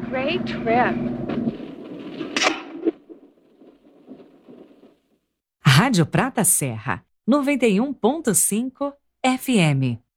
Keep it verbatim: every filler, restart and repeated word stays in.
great trip. Rádio Prata Serra, noventa e um ponto cinco F M.